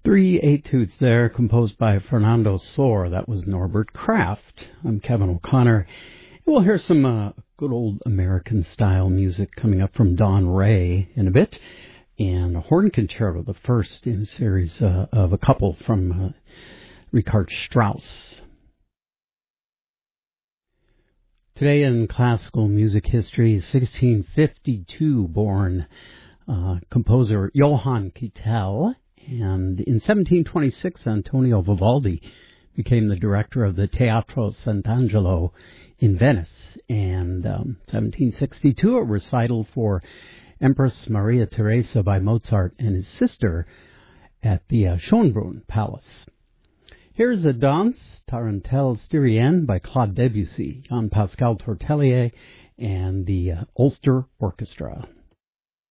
Three etudes there, composed by Fernando Sor. That was Norbert Kraft. I'm Kevin O'Connor. We'll hear some good old American-style music coming up from Don Ray in a bit, and a horn concerto, the first in a series of a couple from Richard Strauss. Today in classical music history, 1652 born composer Johann Keitel. And in 1726, Antonio Vivaldi became the director of the Teatro Sant'Angelo in Venice. And 1762, a recital for Empress Maria Theresa by Mozart and his sister at the Schönbrunn Palace. Here's a Danse Tarentelle Styrienne by Claude Debussy, Jean-Pascal Tortelier, and the Ulster Orchestra.